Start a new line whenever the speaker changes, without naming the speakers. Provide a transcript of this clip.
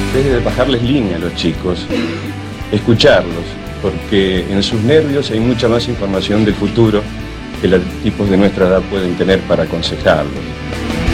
vez de bajarles línea a los chicos, escucharlos, porque en sus nervios hay mucha más información del futuro que los tipos de nuestra edad pueden tener para aconsejarlos.